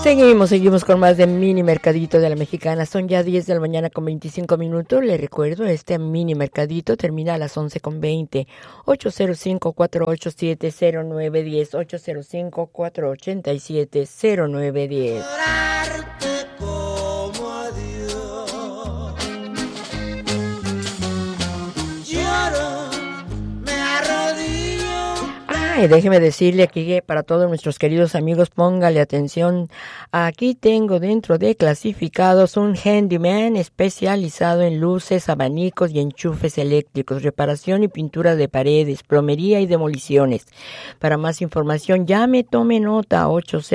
Seguimos con más de Mini Mercadito de la Mexicana. Son ya 10 de la mañana con 25 minutos. Les recuerdo, este Mini Mercadito termina a las 11:20. 805-487-0910. 805-487-0910. Y déjeme decirle aquí que para todos nuestros queridos amigos, póngale atención. Aquí tengo dentro de clasificados un handyman especializado en luces, abanicos y enchufes eléctricos, reparación y pintura de paredes, plomería y demoliciones. Para más información, llame, tome nota,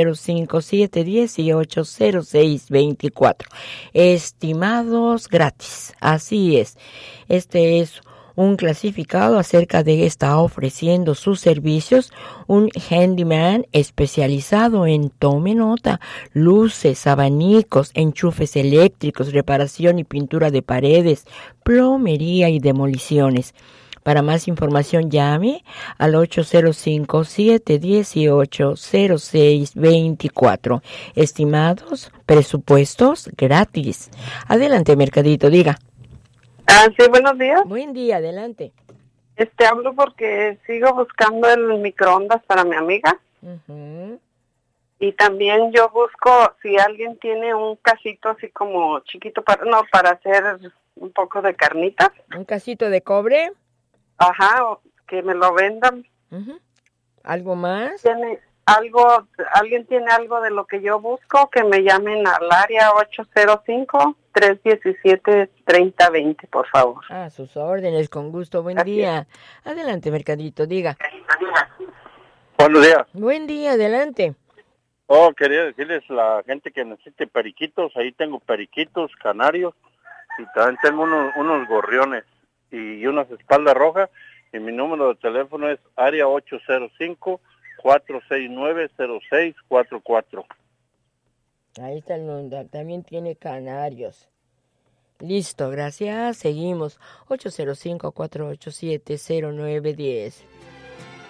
805-718-0624. Estimados gratis. Así es. Este es un clasificado acerca de está ofreciendo sus servicios, un handyman especializado en, tome nota, luces, abanicos, enchufes eléctricos, reparación y pintura de paredes, plomería y demoliciones. Para más información llame al 805-718-0624. Estimados, presupuestos gratis. Adelante, Mercadito, diga. Sí, buenos días. Buen día, adelante. Hablo porque sigo buscando el microondas para mi amiga. Uh-huh. Y también yo busco si alguien tiene un casito así como chiquito para hacer un poco de carnitas. ¿Un casito de cobre? Ajá, que me lo vendan. Uh-huh. ¿Algo más? ¿Alguien tiene algo de lo que yo busco? Que me llamen al área 805-317-3020, por favor. A sus órdenes, con gusto. Buen día. Adelante, Mercadito, diga. Buenos días. Buen día, adelante. Quería decirles a la gente que necesite periquitos. Ahí tengo periquitos, canarios, y también tengo unos gorriones y unas espaldas rojas. Y mi número de teléfono es área 805-469-0644. Ahí está el nombre. También tiene canarios. Listo, gracias. Seguimos. 805-487-0910.